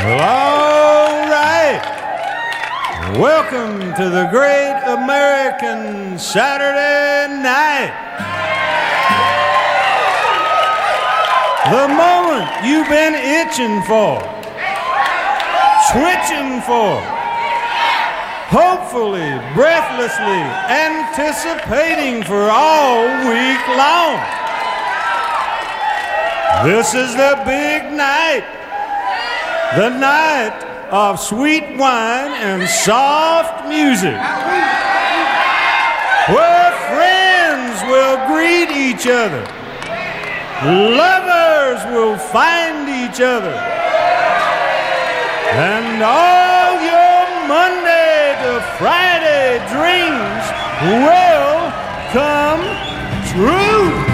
Well, all right. Welcome to the Great American Saturday Night. The moment you've been itching for, twitching for, hopefully, breathlessly anticipating for all week long. This is the big night. The night of sweet wine and soft music, where friends will greet each other, lovers will find each other, and all your Monday to Friday dreams will come true.